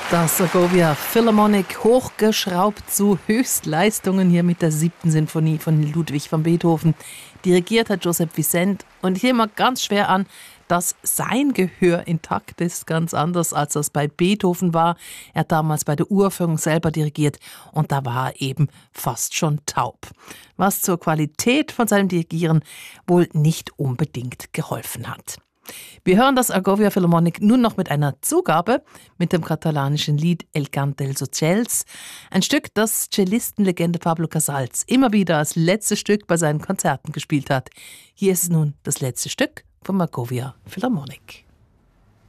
Das Segovia Philharmonic hochgeschraubt zu Höchstleistungen hier mit der 7. Sinfonie von Ludwig van Beethoven. Dirigiert hat Joseph Vicent und ich nehme mal ganz schwer an, dass sein Gehör intakt ist, ganz anders als das bei Beethoven war. Er hat damals bei der Uraufführung selber dirigiert und da war er eben fast schon taub. Was zur Qualität von seinem Dirigieren wohl nicht unbedingt geholfen hat. Wir hören das Segovia Philharmonic nun noch mit einer Zugabe mit dem katalanischen Lied El Cant dels Ocells. Ein Stück, das Cellistenlegende Pablo Casals immer wieder als letztes Stück bei seinen Konzerten gespielt hat. Hier ist nun das letzte Stück vom Segovia Philharmonic.